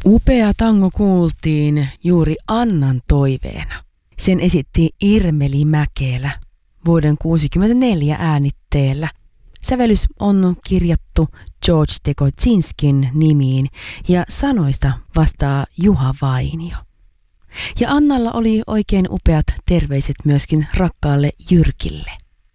Upea tango kuultiin juuri Annan toiveena. Sen esitti Irmeli Mäkelä vuoden 1964 äänitteellä. Sävellys on kirjattu George Tekoczynskin nimiin ja sanoista vastaa Juha Vainio. Ja Annalla oli oikein upeat terveiset myöskin rakkaalle Jyrkille.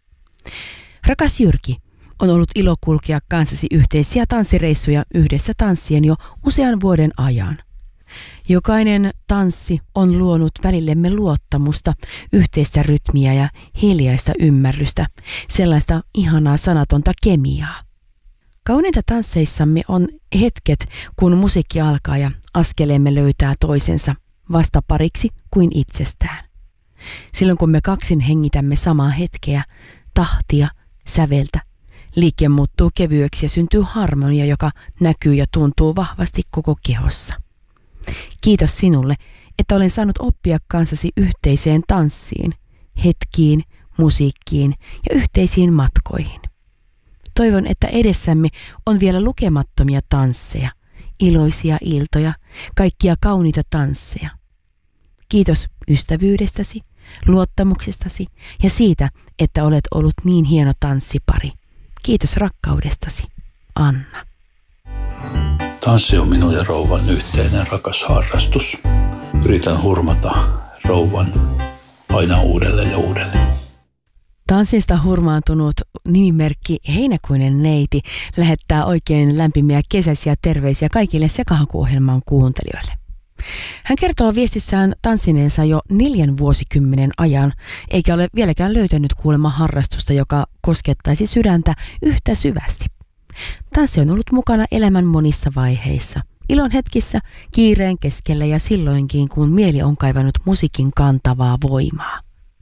Rakas Jyrki, on ollut ilo kulkea kanssasi yhteisiä tanssireissuja yhdessä tanssien jo usean vuoden ajan. Jokainen tanssi on luonut välillemme luottamusta, yhteistä rytmiä ja hiljaista ymmärrystä, sellaista ihanaa sanatonta kemiaa. Kauneinta tansseissamme on hetket, kun musiikki alkaa ja askeleemme löytää toisensa vastapariksi kuin itsestään. Silloin kun me kaksin hengitämme samaa hetkeä, tahtia, säveltä, liike muuttuu kevyeksi ja syntyy harmonia, joka näkyy ja tuntuu vahvasti koko kehossa. Kiitos sinulle, että olen saanut oppia kanssasi yhteiseen tanssiin, hetkiin, musiikkiin ja yhteisiin matkoihin. Toivon, että edessämme on vielä lukemattomia tansseja, iloisia iltoja, kaikkia kauniita tansseja. Kiitos ystävyydestäsi, luottamuksestasi ja siitä, että olet ollut niin hieno tanssipari. Kiitos rakkaudestasi, Anna. Tanssi on minun ja rouvan yhteinen rakas harrastus. Yritän hurmata rouvan aina uudelleen ja uudelleen. Tanssista hurmaantunut nimimerkki Heinäkuinen neiti lähettää oikein lämpimiä kesäisiä terveisiä kaikille Sekahaku-ohjelman kuuntelijoille. Hän kertoo viestissään tanssineensa jo 4 vuosikymmenen ajan, eikä ole vieläkään löytänyt kuulemma harrastusta, joka koskettaisi sydäntä yhtä syvästi. Tanssi on ollut mukana elämän monissa vaiheissa, ilon hetkissä, kiireen keskellä ja silloinkin, kun mieli on kaivannut musiikin kantavaa voimaa.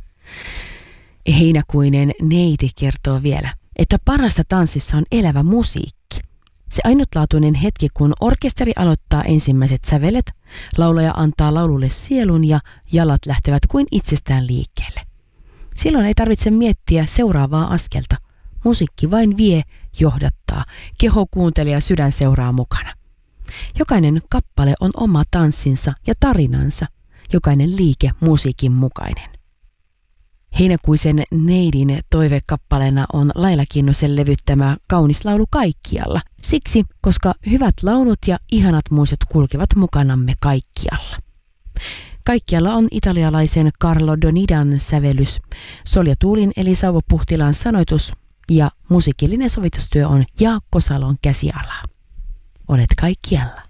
Heinäkuinen neiti kertoo vielä, että parasta tanssissa on elävä musiikki. Se ainutlaatuinen hetki, kun orkesteri aloittaa ensimmäiset sävelet, laulaja antaa laululle sielun ja jalat lähtevät kuin itsestään liikkeelle. Silloin ei tarvitse miettiä seuraavaa askelta. Musiikki vain vie, johdattaa, keho kuuntelee ja sydän seuraa mukana. Jokainen kappale on oma tanssinsa ja tarinansa, jokainen liike musiikin mukainen. Heinäkuisen neidin toivekappaleena on Laila Kinnusen levyttämä kaunis laulu Kaikkialla. Siksi, koska hyvät launut ja ihanat muistot kulkevat mukanamme kaikkialla. Kaikkialla on italialaisen Carlo Donidan sävellys, Solja Tuulin eli Sauvo Puhtilan sanoitus ja musiikillinen sovitustyö on Jaakko Salon käsialaa. Olet kaikkialla.